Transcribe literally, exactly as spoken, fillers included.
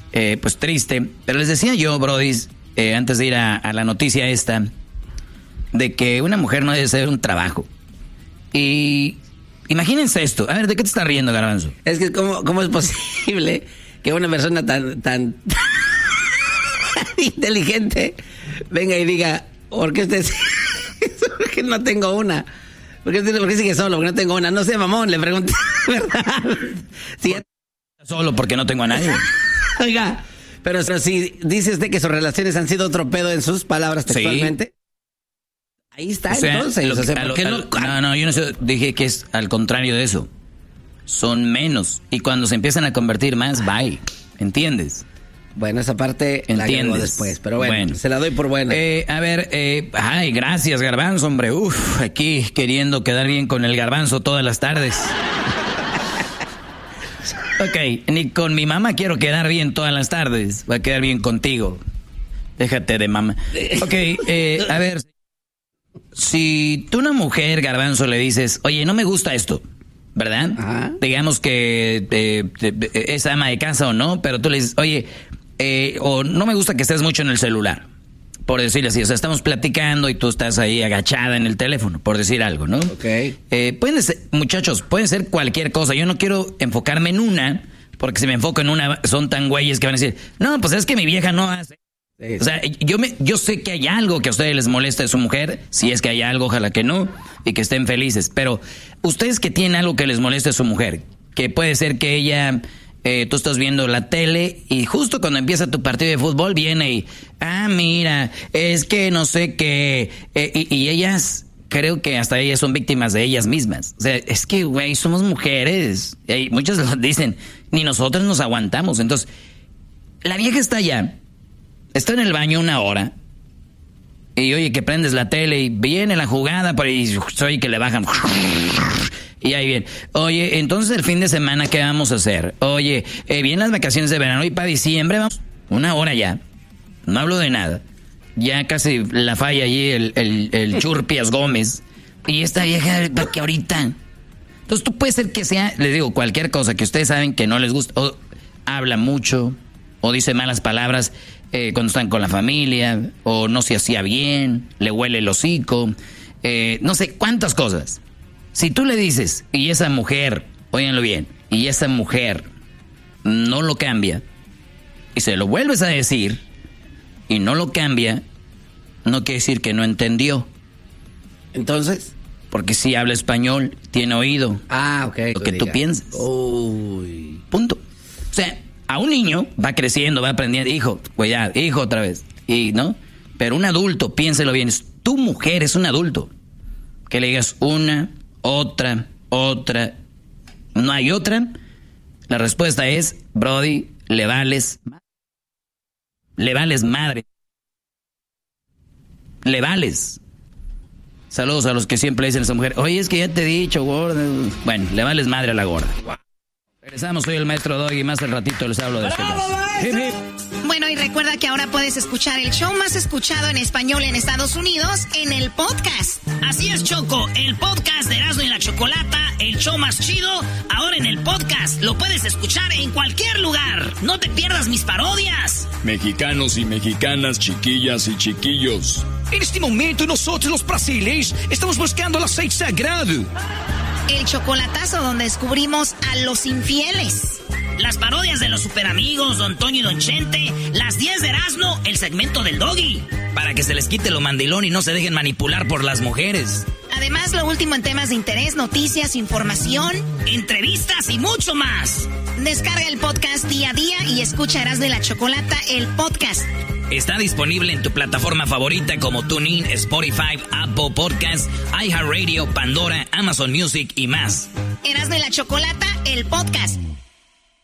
eh, pues triste. Pero les decía yo, brodis, eh, antes de ir a, a la noticia esta, de que una mujer no debe ser un trabajo. Y imagínense esto. A ver, ¿de qué te estás riendo, Garbanzo? Es que cómo, cómo es posible que una persona tan, tan inteligente venga y diga, ¿por qué usted ¿por qué no tengo una? ¿Por qué, ¿Por qué sigue solo? Porque no tengo una. No sé, mamón, le pregunté, ¿verdad? Si ya... Solo porque no tengo a nadie. Oiga, pero, pero si dice usted que sus relaciones han sido otro pedo en sus palabras textualmente. Sí. Ahí está, o sea, entonces. Lo, o sea, lo, no? no, no, yo no sé, dije que es al contrario de eso. Son menos. Y cuando se empiezan a convertir más, bye. ¿Entiendes? Bueno, esa parte la agrego después, pero bueno, bueno, se la doy por buena. Eh, a ver, eh, ay, gracias, Garbanzo, hombre. Uf, aquí queriendo quedar bien con el Garbanzo todas las tardes. Ok, ni con mi mamá quiero quedar bien todas las tardes. Voy a quedar bien contigo. Déjate de mamá. Ok, eh, a ver. Si tú a una mujer, Garbanzo, le dices, oye, no me gusta esto, ¿verdad? Ajá. Digamos que eh, eh, es ama de casa o no, pero tú le dices, oye, eh, o no me gusta que estés mucho en el celular, por decirle así. O sea, estamos platicando y tú estás ahí agachada en el teléfono, por decir algo, ¿no? Ok. Eh, pueden ser, muchachos, pueden ser cualquier cosa. Yo no quiero enfocarme en una, porque si me enfoco en una, son tan güeyes que van a decir, no, pues es que mi vieja no hace. Sí. O sea, yo, me, yo sé que hay algo que a ustedes les molesta de su mujer, si es que hay algo, ojalá que no, y que estén felices. Pero ustedes que tienen algo que les molesta de su mujer, que puede ser que ella, eh, tú estás viendo la tele y justo cuando empieza tu partido de fútbol viene y, ah, mira, es que no sé qué, eh, y, y ellas, creo que hasta ellas son víctimas de ellas mismas. O sea, es que, güey, somos mujeres. Y muchas lo dicen, ni nosotros nos aguantamos. Entonces, la vieja está allá. Está en el baño una hora y oye que prendes la tele y viene la jugada por ahí, oye que le bajan y ahí viene. Oye, entonces el fin de semana ¿qué vamos a hacer? Oye, eh, vienen las vacaciones de verano y para diciembre vamos una hora ya. No hablo de nada. Ya casi la falla allí el, el, el Churpias Gómez y esta vieja para que ahorita. Entonces tú puede ser que sea, les digo, cualquier cosa que ustedes saben que no les gusta, o habla mucho o dice malas palabras. Eh, cuando están con la familia, o no se hacía bien, le huele el hocico, eh, no sé cuántas cosas. Si tú le dices, y esa mujer, óiganlo bien, y esa mujer no lo cambia, y se lo vuelves a decir, y no lo cambia, no quiere decir que no entendió. Entonces, porque si habla español, tiene oído. Ah, ok. Lo que tú piensas. Uy. Punto. O sea, a un niño va creciendo, va aprendiendo, hijo, cuidado, hijo otra vez, y ¿no? Pero un adulto, piénselo bien, es tu mujer, es un adulto. Que le digas una, otra, otra, no hay otra. La respuesta es, Brody, le vales, le vales madre. Le vales. Saludos a los que siempre dicen a esa mujer, oye, es que ya te he dicho, gorda. Bueno, le vales madre a la gorda. Regresamos, soy el maestro Doggy, más al ratito les hablo de este caso. Bueno, y recuerda que ahora puedes escuchar el show más escuchado en español en Estados Unidos en el podcast. Así es, Choco, el podcast de Erasmo y la Chocolata, el show más chido, ahora en el podcast. Lo puedes escuchar en cualquier lugar. No te pierdas mis parodias. Mexicanos y mexicanas, chiquillas y chiquillos. En este momento nosotros los brasileños estamos buscando el aceite sagrado. El chocolatazo donde descubrimos a los infieles. Las parodias de los superamigos, Don Toño y Don Chente. Las diez de Erasmo, el segmento del Doggy. Para que se les quite lo mandilón y no se dejen manipular por las mujeres. Además, lo último en temas de interés, noticias, información, entrevistas y mucho más. Descarga el podcast día a día y escucha Erasmo y la Chocolata, el podcast. Está disponible en tu plataforma favorita como TuneIn, Spotify, Apple Podcasts, iHeartRadio, Pandora, Amazon Music y más. Erasmo y la Chocolata, el podcast.